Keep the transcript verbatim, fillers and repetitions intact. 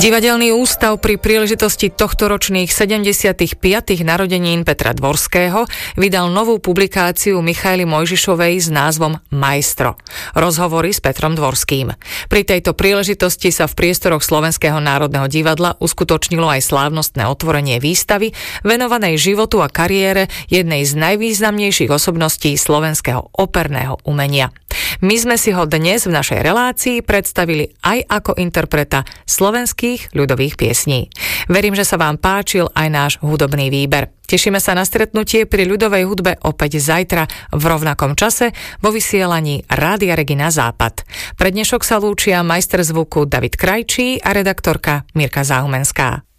Divadelný ústav pri príležitosti tohtoročných sedemdesiatych piatych narodenín Petra Dvorského vydal novú publikáciu Michaely Mojžišovej s názvom Maestro. Rozhovory s Petrom Dvorským. Pri tejto príležitosti sa v priestoroch Slovenského národného divadla uskutočnilo aj slávnostné otvorenie výstavy venovanej životu a kariére jednej z najvýznamnejších osobností slovenského operného umenia. My sme si ho dnes v našej relácii predstavili aj ako interpreta slovenských ľudových piesní. Verím, že sa vám páčil aj náš hudobný výber. Tešíme sa na stretnutie pri ľudovej hudbe opäť zajtra v rovnakom čase vo vysielaní Rádia Regina Západ. Pre dnešok sa lúčia majster zvuku David Krajčí a redaktorka Mirka Záhumenská.